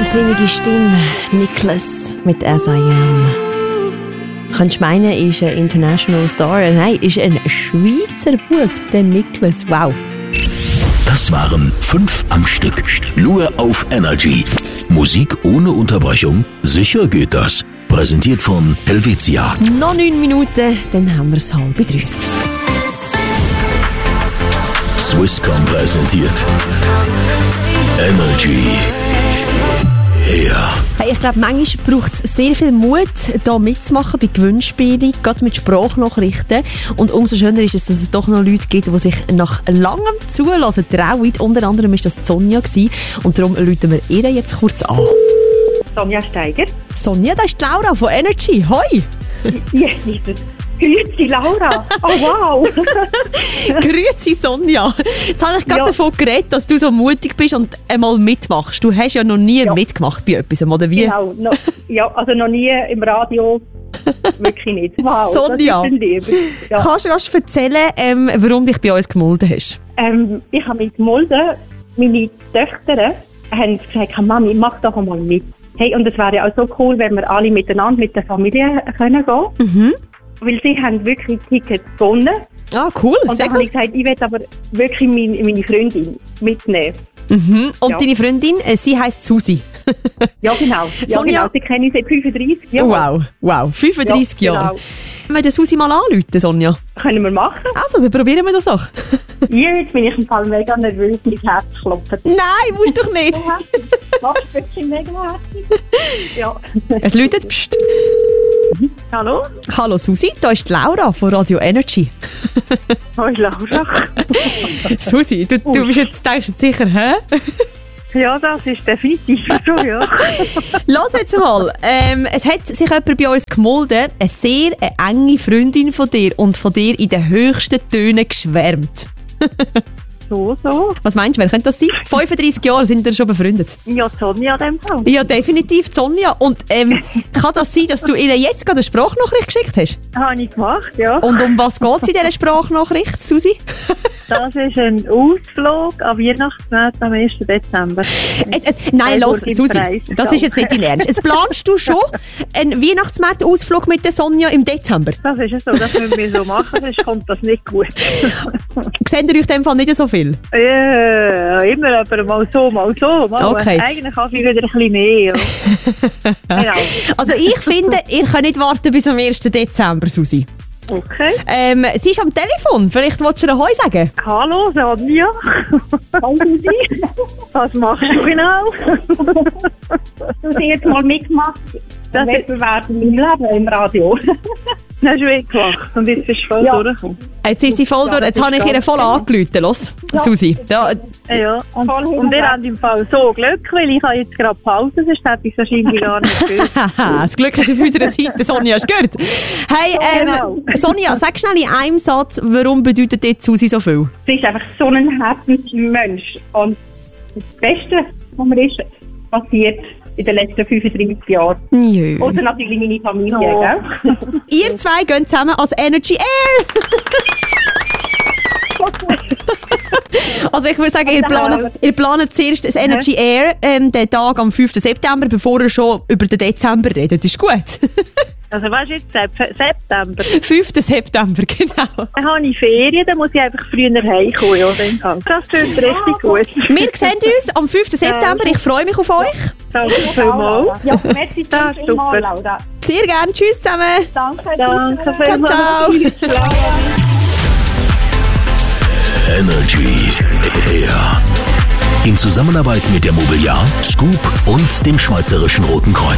wahnsinnige Stimme. Nicholas mit As I Am. Könntest meinen, er ist ein International Star. Nein, ist ein Schweizer Bub, der Nicholas. Wow. Das waren 5 am Stück. Nur auf Energy. Musik ohne Unterbrechung? Sicher geht das. Präsentiert von Helvetia. Noch 9 Minuten, dann haben wir es 2:30. Swisscom präsentiert Energy. Ja. Hey, ich glaube, manchmal braucht es sehr viel Mut, hier mitzumachen bei Gewinnspielen, gerade mit Sprachnachrichten. Und umso schöner ist es, dass es doch noch Leute gibt, die sich nach langem Zulassen trauen. Unter anderem war das Sonja gewesen. Und darum rufen wir ihr jetzt kurz an. Sonja Steiger. Sonja, das ist Laura von Energy. Hoi! Jesus. Grüezi Laura. Oh wow. Grüezi Sonja. Jetzt habe ich gerade davon geredet, dass du so mutig bist und einmal mitmachst. Du hast ja noch nie mitgemacht bei etwas, oder wie? Genau. Also noch nie im Radio. Wirklich nicht. Wow, Sonja, das ist ja. Kannst du erzählen, warum du dich bei uns gemeldet hast? Ich habe mich gemeldet. Meine Töchter haben gesagt, Mami, mach doch einmal mit. Hey, und es wäre ja auch so cool, wenn wir alle miteinander mit der Familie können gehen. Mhm. Weil sie haben wirklich Tickets gewonnen. Ah, cool. Und dann habe ich gesagt, ich will aber wirklich meine Freundin mitnehmen. Mhm. Und deine Freundin, sie heisst Susi. Ja, genau. Sonja, genau. Sie kenne ich seit 35 Jahren. Wow. 35 Jahre. Genau. Wollen wir den Susi mal anrufen, Sonja? Können wir machen. Also, dann probieren wir das doch. Ja, jetzt bin ich im Fall mega nervös, mein Herz klopft. Nein, musst du doch nicht. Machst du wirklich mega herzig? Ja. Es läutet. Psst. Hallo? Hallo Susi, da ist die Laura von Radio Energy. Hoi Laura. Susi, du bist jetzt, denkst jetzt sicher, hä? Ja, das ist definitiv so, ja. Lass jetzt mal, es hat sich jemand bei uns gemeldet, eine sehr enge Freundin von dir und von dir in den höchsten Tönen geschwärmt. So. Was meinst du, wer könnte das sein? 35 Jahre sind wir schon befreundet. Ja, Sonja in dem Fall. Ja, definitiv Sonja. Und kann das sein, dass du ihr jetzt gerade eine Sprachnachricht geschickt hast? Habe ich gemacht, ja. Und um was geht es in dieser Sprachnachricht, Susi? Das ist ein Ausflug an Weihnachtsmärkte am 1. Dezember. Nein, los, Susi, das ist jetzt nicht dein Ernst. Jetzt planst du schon einen Weihnachtsmarktausflug mit der Sonja im Dezember? Das ist es so, das müssen wir so machen, sonst kommt das nicht gut. Seht ihr euch in dem Fall nicht so viel? Ja, immer aber mal so. Okay. Eigentlich kann ich wieder ein bisschen mehr. Genau. Also ich finde, ihr könnt nicht warten bis am 1. Dezember, Susi. Okay. Sie ist am Telefon. Vielleicht willst du ihr Heu sagen? Hallo, Sonja. Hallo, Susi. Was machst du genau? Du hast jetzt mal mitgemacht. Das Wettbewerb in meinem Leben im Radio. Das hast du mitgemacht und jetzt bist du voll durchgekommen. Jetzt ist sie voll durch. Jetzt habe ich ihr voll angerufen. Los, Susi. Ja. Und ihr habt im Fall so Glück, weil ich habe jetzt gerade Pause, sonst hätte ich es wahrscheinlich gar nicht gehört. Das Glück ist auf unserer Seite, Sonja. Hast du gehört? Hey, Genau. Sonja, sag schnell in einem Satz, warum bedeutet dir Susi so viel? Sie ist einfach so ein Herzensmensch. Und das Beste, was mir ist passiert in den letzten 35 Jahren. Jö. Oder natürlich meine Familie, gell? Ihr zwei gehen zusammen als Energy Air. Also ich würde sagen, ihr plant zuerst das Energy Air, den Tag am 5. September, bevor ihr schon über den Dezember redet. Ist gut? Also weißt du jetzt, September. 5. September, genau. Dann habe ich Ferien, dann muss ich einfach früher heimkommen. Ja, das klingt richtig gut. Wir sehen uns am 5. September. Ich freue mich auf euch. Danke vielmals. Ja, merci, das ist super. Laura. Sehr gerne. Tschüss zusammen. Danke vielmals. Ciao. Energy. Ja. In Zusammenarbeit mit der Mobiliar, Scoop und dem Schweizerischen Roten Kreuz.